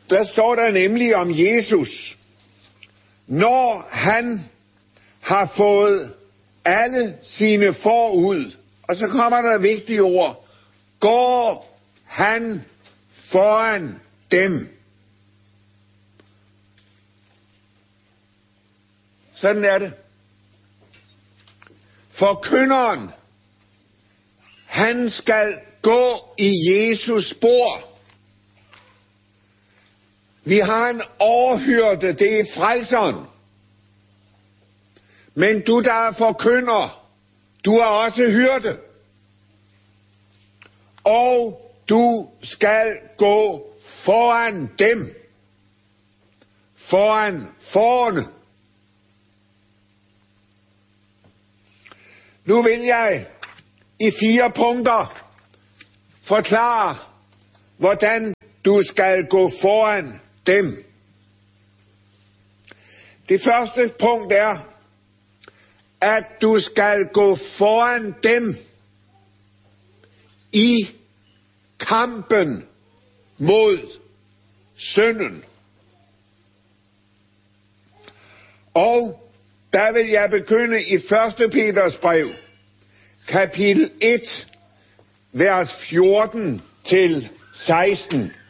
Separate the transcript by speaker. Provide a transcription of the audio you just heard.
Speaker 1: der står der nemlig om Jesus, når han har fået alle sine får ud, og så kommer der vigtige ord, går han foran dem. Sådan er det. Forkynderen, han skal gå i Jesus spor. Vi har en overhyrde, det er frelseren. Men du, der er forkynder, du er også hyrde. Og du skal gå foran dem. Foran forne. Nu vil jeg i 4 punkter forklare, hvordan du skal gå foran dem. Det første punkt er, at du skal gå foran dem i kampen mod synden. Og der vil jeg begynde i 1. Peters brev, kapitel 1, vers 14 til 16.